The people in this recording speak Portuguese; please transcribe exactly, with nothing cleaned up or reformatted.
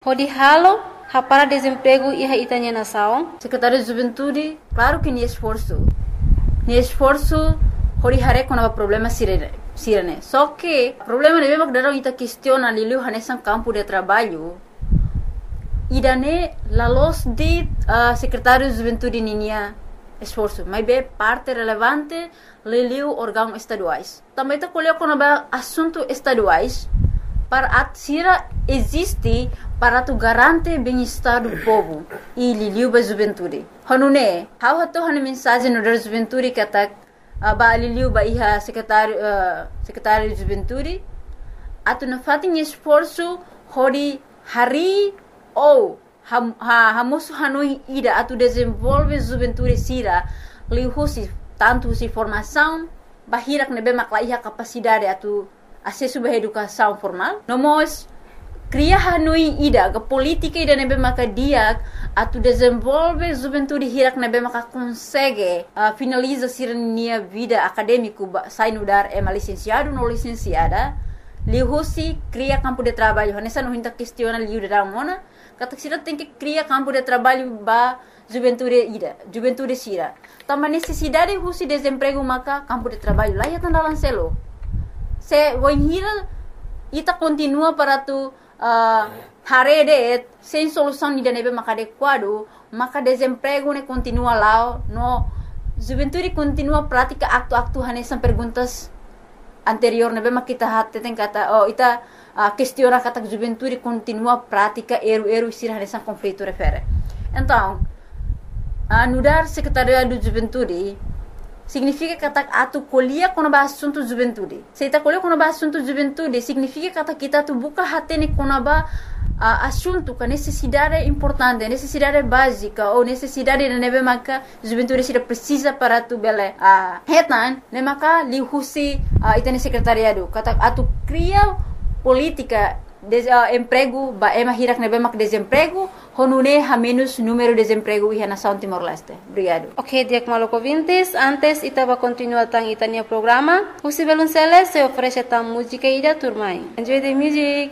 Rodi halo, para desemprego e a itanya nação. Secretário de Juventude, claro que nem esforço. Nem esforço, Rodi hare com o problema sirene. Sirene. Só que o problema é mesmo que a gente questiona ali o nesse campo de trabalho. E daí, a luz de uh, secretário de Juventude ninha esforço, mas é parte relevante leliu órgãos estaduais. Também está colocando assuntos estaduais para a Sira existe para tu garantir bem-estar do povo e leliu a juventude. Hanune, how hato hanu mensagem no da juventude que atak ba leliu ba iha secretário uh, secretário de juventude atu na fatin esforço hori hari ou ha ha hamusu hanui ida atu desenvolve juventude Sira lihusi tanto se formação bahirak nebe maklaiha capacidade atu acesso à educação formal nomos cria hanui ida ke política ida nebe maka dia atu desenvolve juventude hirak nebe maka consegue uh, finaliza sirnia vida acadêmico sai no dar é licenciado no licenciada lihusi cria campo de trabalho nessa não hinta questiona liu da mona kata sira tem que criar campo de trabalho ba juventude ida juventude Sira também necessidade husi desemprego maka campo de trabalho lá ya tanda lancelo se voinhira ita continua para tu uh, harede sem solução ida nebe maka adequado maka desemprego ne continua lá no juventude continua prática acto-acto hanessa perguntas anterior nebe maka kita hatte tem kata oh ita a questiona kata juventude continua prática eru-eru Sira hanessa conflito refere então a nudar secretariado de juventude significa que atu colhia quando ba assunto juventude. Se ta colhia quando ba assunto juventude significa que kita tu buka hatene quando ba uh, assunto que necessidade importante, necessidade básica ou necessidade de neve maka juventude Sira precisa para tu bele a uh, hetan ne maka li husi uh, itene secretariado kata atu cria política de uh, emprego ba ema hirak nebe mak desemprego honune ha menos número de desemprego e na nação Timor-Leste. Obrigado. Ok, diak maloko vintes, antes itaba continua tang itania programa. Husi belunceles se oferece tang música ida turmai. Enjoy the music.